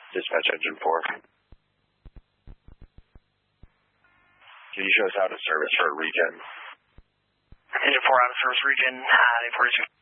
Dispatch Engine 4. Can you show us out of service for a regen? Engine 4 out of service, regen, 846.